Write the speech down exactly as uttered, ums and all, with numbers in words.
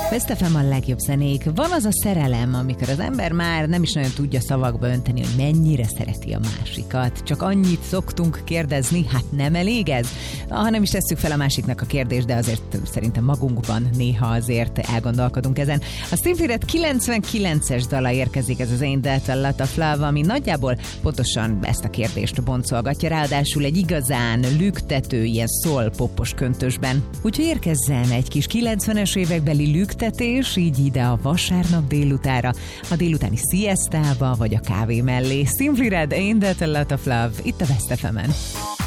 Best ef em a legjobb zenék. Van az a szerelem, amikor az ember már nem is nagyon tudja szavakba önteni, hogy mennyire szereti a másikat. Csak annyit szoktunk kérdezni, hát nem elég ez? Ha nem is tesszük fel a másiknak a kérdést, de azért szerintem magunkban néha azért elgondolkodunk ezen. A Simply Red kilencvenkilences dala érkezik, ez az Ain't That a Lot of Love, ami nagyjából pontosan ezt a kérdést boncolgatja, ráadásul egy igazán lüktető, ilyen szól-popos köntösben. Úgyhogy érkezzen egy kis kilencvenes évekbeli lüktetés, így ide a vasárnap délutára, a délutáni siestába, vagy a kávé mellé. Simply Red, Ain't That a Lot of Love, itt a Best ef emen.